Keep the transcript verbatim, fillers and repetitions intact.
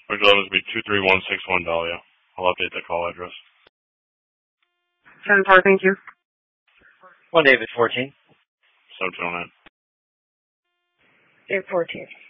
Which will be two three one six one Dahlia. I'll update the call address. ten four, thank you. one David fourteen. seven two nine. David fourteen.